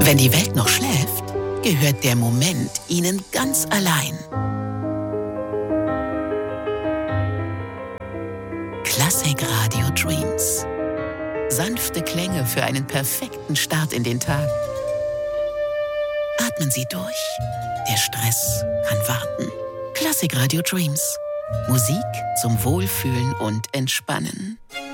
wenn die Welt noch schläft, gehört der Moment Ihnen ganz allein. Klassik Radio Dreams. Sanfte Klänge für einen perfekten Start in den Tag. Atmen Sie durch. Der Stress kann warten. Klassik Radio Dreams. Musik zum Wohlfühlen und Entspannen.